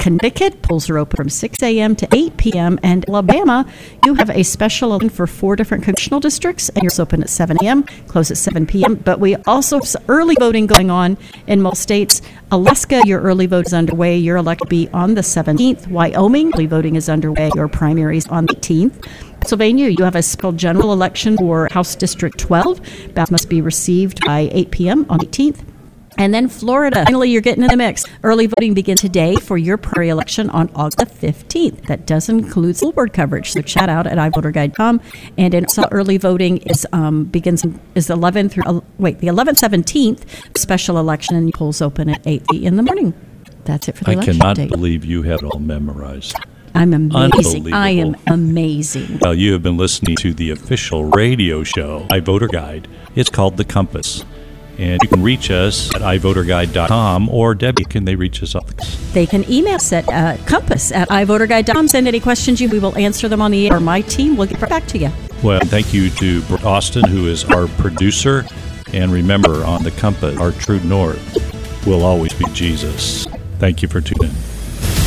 Connecticut, polls are open from 6 a.m. to 8 p.m. And Alabama, you have a special election for 4 different congressional districts, and yours open at 7 a.m., close at 7 p.m. But we also have early voting going on in most states. Alaska, your early vote is underway. Your election will be on the 17th. Wyoming, early voting is underway. Your primaries on the 18th. Pennsylvania, you have a special general election for House District 12. Ballots must be received by 8 p.m. on the 18th. And then Florida, finally, you're getting in the mix. Early voting begins today for your primary election on August 15th. That does include school board coverage. So check out at iVoterGuide.com. And in early voting is the 11th, 17th special election, and polls open at 8 in the morning. That's it for the election I cannot date. believe you had it all memorized. I'm amazing. I am amazing. Well, you have been listening to the official radio show, iVoter Guide. It's called The Compass. And you can reach us at iVoterGuide.com, or Debbie, can they reach us? They can email us at compass@iVoterGuide.com. Send any questions we will answer them on the air. My team will get right back to you. Well, thank you to Brooke Austin, who is our producer. And remember, on The Compass, our true north will always be Jesus. Thank you for tuning in.